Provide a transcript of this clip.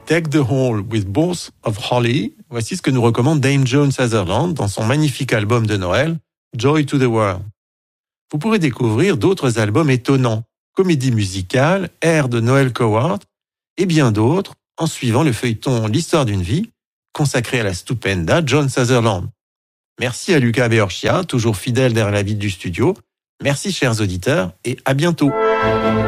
Take the Hall with Both of Holly, voici ce que nous recommande Dame Joan Sutherland dans son magnifique album de Noël, Joy to the World. Vous pourrez découvrir d'autres albums étonnants, comédies musicales, airs de Noël Coward et bien d'autres en suivant le feuilleton L'Histoire d'une vie, consacré à la stupenda Joan Sutherland. Merci à Luca Beorchia, toujours fidèle derrière la vitre du studio. Merci chers auditeurs et à bientôt.